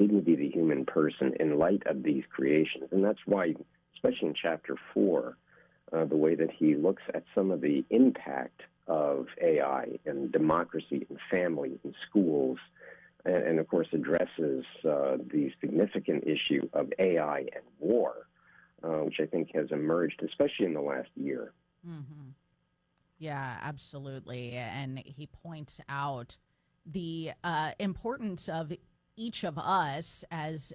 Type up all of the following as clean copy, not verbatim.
dignity of the human person in light of these creations. And that's why, especially in chapter 4, the way that he looks at some of the impact of AI and democracy and family and schools, and of course addresses the significant issue of AI and war, which I think has emerged, especially in the last year. Mm-hmm. Yeah, absolutely. And he points out the importance of each of us as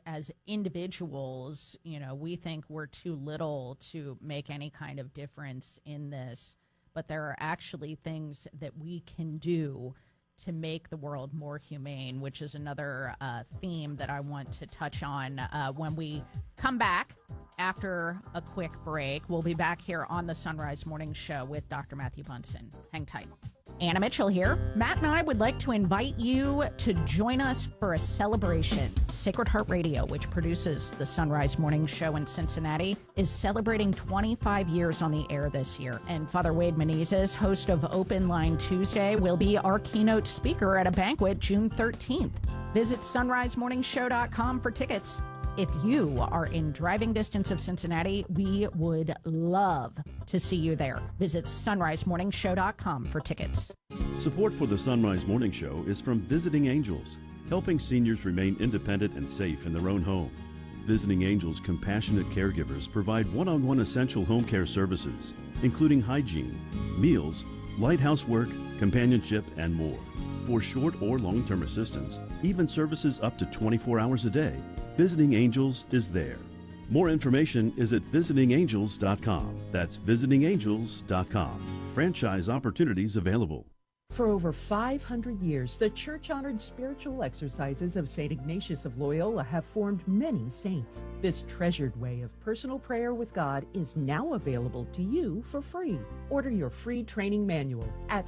individuals. You know, we think we're too little to make any kind of difference in this, but there are actually things that we can do to make the world more humane, which is another theme that I want to touch on when we come back after a quick break. We'll be back here on the Sunrise Morning Show with Dr. Matthew Bunson. Hang tight. Anna Mitchell here. Matt and I would like to invite you to join us for a celebration. Sacred Heart Radio, which produces the Sunrise Morning Show in Cincinnati, is celebrating 25 years on the air this year. And Father Wade Menezes, host of Open Line Tuesday, will be our keynote speaker at a banquet June 13th. Visit sunrisemorningshow.com for tickets. If you are in driving distance of Cincinnati, we would love to see you there. Visit sunrisemorningshow.com for tickets. Support for the Sunrise Morning Show is from Visiting Angels, helping seniors remain independent and safe in their own home. Visiting Angels compassionate caregivers provide one-on-one essential home care services, including hygiene, meals, light housework, companionship, and more. For short or long-term assistance, even services up to 24 hours a day, Visiting Angels is there. More information is at visitingangels.com. That's visitingangels.com. Franchise opportunities available. For over 500 years, the church-honored spiritual exercises of St. Ignatius of Loyola have formed many saints. This treasured way of personal prayer with God is now available to you for free. Order your free training manual at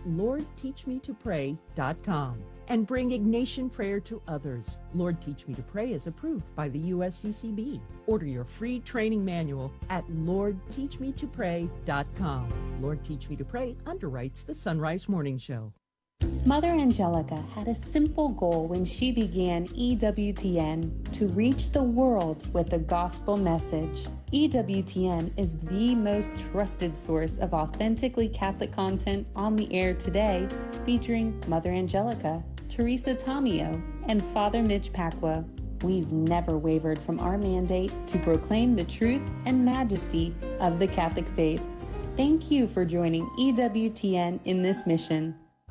LordTeachMeToPray.com and bring Ignatian prayer to others. Lord Teach Me to Pray is approved by the USCCB. Order your free training manual at LordTeachMeToPray.com. Lord Teach Me to Pray underwrites the Sunrise Morning Show. Mother Angelica had a simple goal when she began EWTN: to reach the world with the gospel message. EWTN is the most trusted source of authentically Catholic content on the air today, featuring Mother Angelica, Teresa Tomeo, and Father Mitch Pacwa. We've never wavered from our mandate to proclaim the truth and majesty of the Catholic faith. Thank you for joining EWTN in this mission.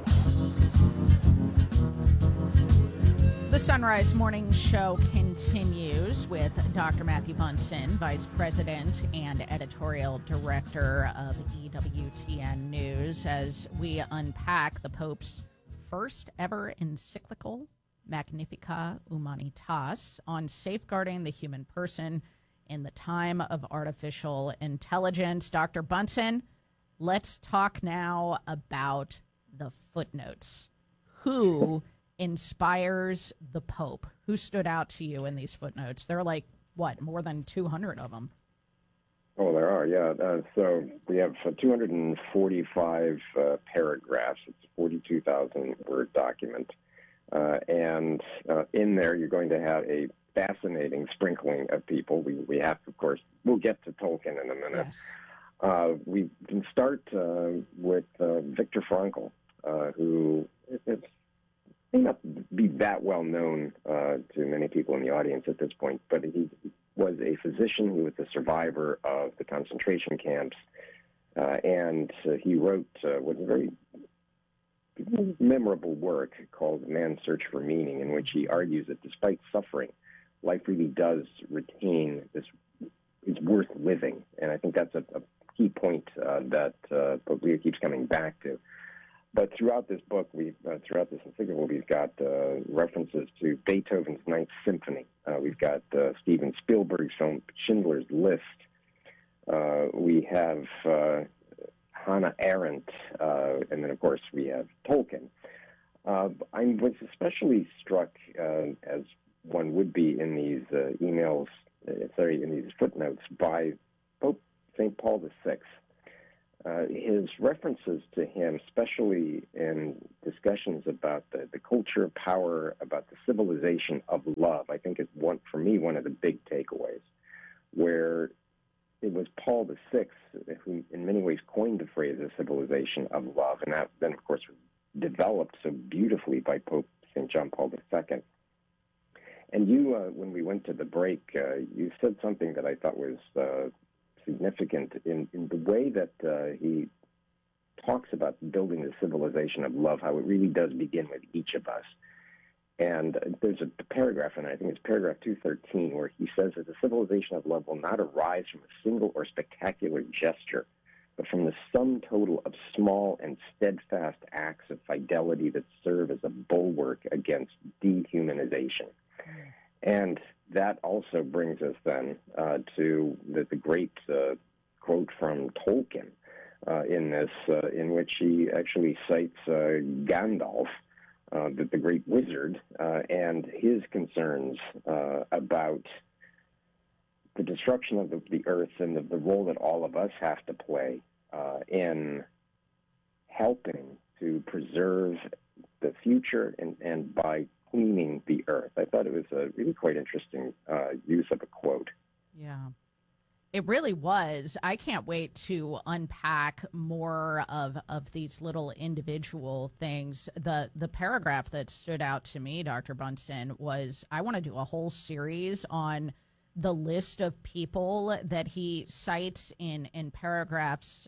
The Sunrise Morning Show continues with Dr. Matthew Bunson, Vice President and Editorial Director of EWTN News, as we unpack the Pope's first ever encyclical, Magnificat Humanitas, on safeguarding the human person in the time of artificial intelligence. Dr. Bunson, let's talk now about the footnotes. Who inspires the Pope? Who stood out to you in these footnotes? There are like, what, more than 200 of them? Oh, there are, yeah. So we have 245 paragraphs. It's a 42,000-word document. And in there, you're going to have a fascinating sprinkling of people. We have, of course, we'll get to Tolkien in a minute. Yes. We can start with Viktor Frankl, who may not be that well known to many people in the audience at this point, but he was a physician. He was a survivor of the concentration camps, and he wrote what a very memorable work called Man's Search for Meaning, in which he argues that despite suffering, life really does retain this, it's worth living. And I think that's a key point that Pope Leo keeps coming back to. But throughout this book, throughout this encyclical, we've got references to Beethoven's Ninth Symphony. We've got Steven Spielberg's film Schindler's List. We have Hannah Arendt, and then, of course, we have Tolkien. I was especially struck, as one would be in these in these footnotes, by Pope St. Paul VI. his references to him, especially in discussions about the culture of power, about the civilization of love, I think is for me, one of the big takeaways, where it was Paul VI who in many ways coined the phrase the civilization of love, and that then, of course, was developed so beautifully by Pope St. John Paul II. And you, when we went to the break, you said something that I thought was significant in the way that he talks about building the civilization of love, how it really does begin with each of us. And there's a paragraph, and I think it's paragraph 213, where he says that the civilization of love will not arise from a single or spectacular gesture, but from the sum total of small and steadfast acts of fidelity that serve as a bulwark against dehumanization. And that also brings us then to the great quote from Tolkien in this, in which he actually cites Gandalf, the great wizard, and his concerns about the destruction of the earth and the role that all of us have to play in helping to preserve the future and by cleaning the earth. I thought it was a really quite interesting use of a quote. Yeah. It really was. I can't wait to unpack more of these little individual things. The paragraph that stood out to me, Dr. Bunson, was I want to do a whole series on the list of people that he cites in paragraphs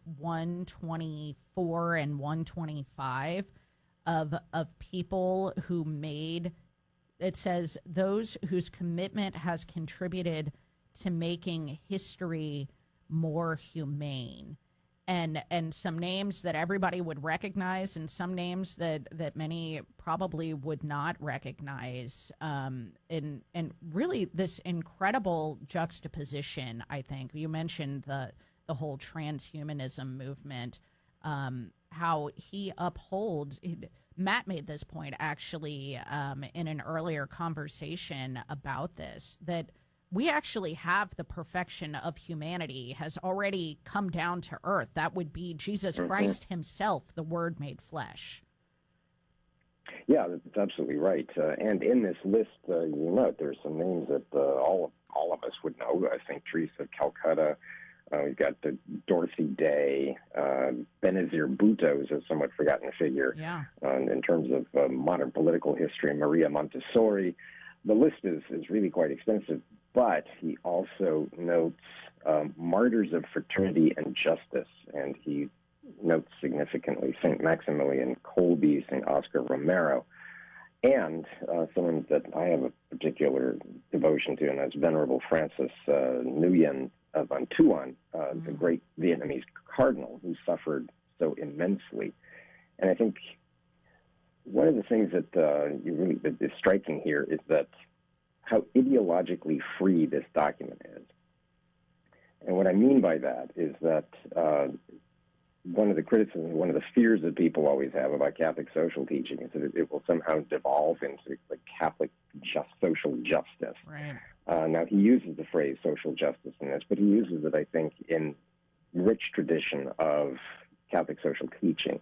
124 and 125 of people who made, it says, those whose commitment has contributed to making history more humane. And some names that everybody would recognize and some names that many probably would not recognize. And really this incredible juxtaposition, I think. You mentioned the whole transhumanism movement, how he upholds. Matt made this point actually in an earlier conversation about this, that we actually have the perfection of humanity has already come down to earth. That would be Jesus Christ himself, the Word made flesh. Yeah, that's absolutely right. And in this list, you note there's some names that all of us would know. I think Teresa of Calcutta. We've got Dorothy Day, Benazir Bhutto is a somewhat forgotten figure in terms of modern political history, Maria Montessori. The list is really quite extensive, but he also notes martyrs of fraternity and justice, and he notes significantly St. Maximilian Kolbe, St. Oscar Romero, and someone that I have a particular devotion to, and that's Venerable Francis Nguyen Van Thuan, the great Vietnamese cardinal who suffered so immensely. And I think one of the things that that is striking here is that how ideologically free this document is. And what I mean by that is that one of the criticisms, one of the fears that people always have about Catholic social teaching is that it will somehow devolve into like Catholic social justice. Right. Now, he uses the phrase social justice in this, but he uses it, I think, in rich tradition of Catholic social teaching.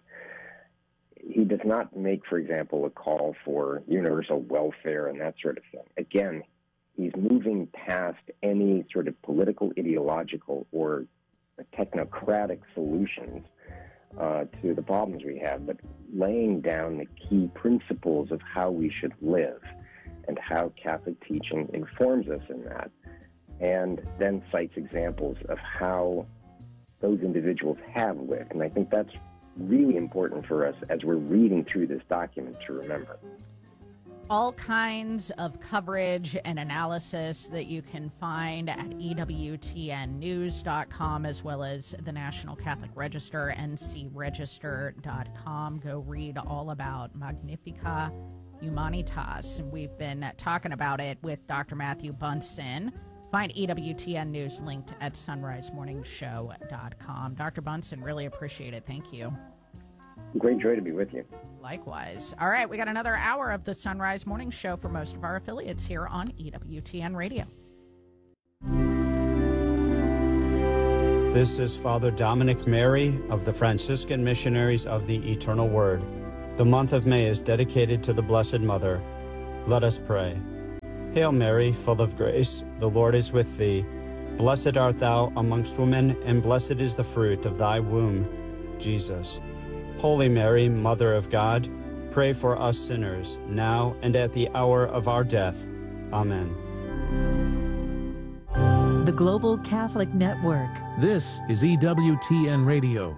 He does not make, for example, a call for universal welfare and that sort of thing. Again, he's moving past any sort of political, ideological, or technocratic solutions to the problems we have, but laying down the key principles of how we should live and how Catholic teaching informs us in that, and then cites examples of how those individuals have lived. And I think that's really important for us as we're reading through this document to remember. All kinds of coverage and analysis that you can find at EWTNnews.com, as well as the National Catholic Register, ncregister.com. Go read all about Magnificat Humanitas. And we've been talking about it with Dr. Matthew Bunson. Find EWTN News linked at sunrisemorningshow.com. Dr. Bunson, really appreciate it. Thank you. Great joy to be with you. Likewise. All right, we got another hour of the Sunrise Morning Show for most of our affiliates here on EWTN Radio. This is Father Dominic Mary of the Franciscan Missionaries of the Eternal Word. The month of May is dedicated to the Blessed Mother. Let us pray. Hail Mary, full of grace, the Lord is with thee. Blessed art thou amongst women, and blessed is the fruit of thy womb, Jesus. Holy Mary, Mother of God, pray for us sinners, now and at the hour of our death. Amen. The Global Catholic Network. This is EWTN Radio.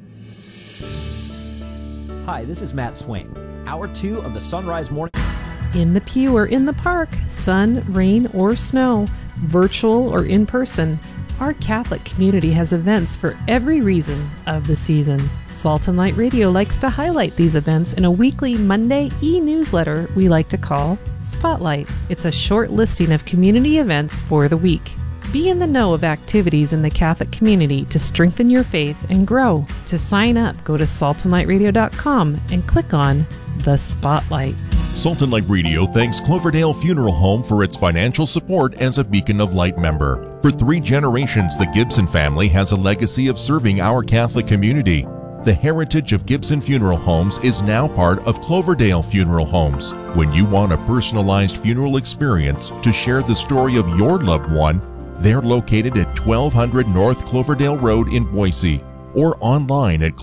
Hi, this is Matt Swain. Hour 2 of the Sunrise Morning. In the pew or in the park, sun, rain, or snow, virtual or in person, our Catholic community has events for every reason of the season. Salt and Light Radio likes to highlight these events in a weekly Monday e-newsletter we like to call Spotlight. It's a short listing of community events for the week. Be in the know of activities in the Catholic community to strengthen your faith and grow. To sign up, go to saltandlightradio.com and click on The Spotlight. Salt and Light Radio thanks Cloverdale Funeral Home for its financial support as a Beacon of Light member. For 3 generations, the Gibson family has a legacy of serving our Catholic community. The heritage of Gibson Funeral Homes is now part of Cloverdale Funeral Homes. When you want a personalized funeral experience to share the story of your loved one, they're located at 1200 North Cloverdale Road in Boise or online at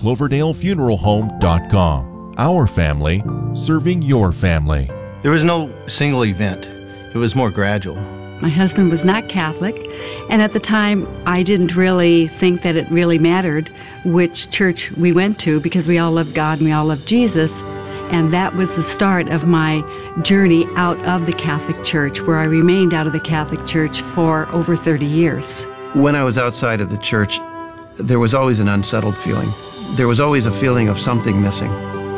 cloverdalefuneralhome.com. Our family, serving your family. There was no single event. It was more gradual. My husband was not Catholic, and at the time I didn't really think that it really mattered which church we went to because we all loved God and we all loved Jesus. And that was the start of my journey out of the Catholic Church, where I remained out of the Catholic Church for over 30 years. When I was outside of the church, there was always an unsettled feeling. There was always a feeling of something missing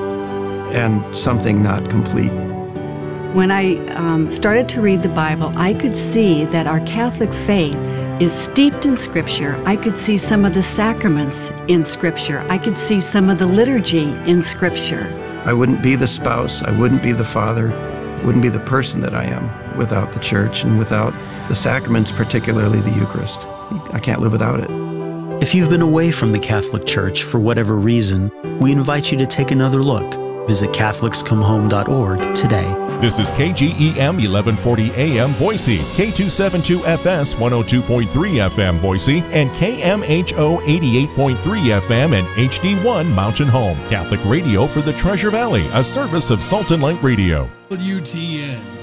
and something not complete. When I started to read the Bible, I could see that our Catholic faith is steeped in Scripture. I could see some of the sacraments in Scripture. I could see some of the liturgy in Scripture. I wouldn't be the spouse, I wouldn't be the father, wouldn't be the person that I am without the church and without the sacraments, particularly the Eucharist. I can't live without it. If you've been away from the Catholic Church for whatever reason, we invite you to take another look. Visit CatholicsComeHome.org today. This is KGEM 1140 AM Boise, K272FS 102.3 FM Boise, and KMHO 88.3 FM and HD1 Mountain Home. Catholic radio for the Treasure Valley, a service of Salt and Light Radio. WTN.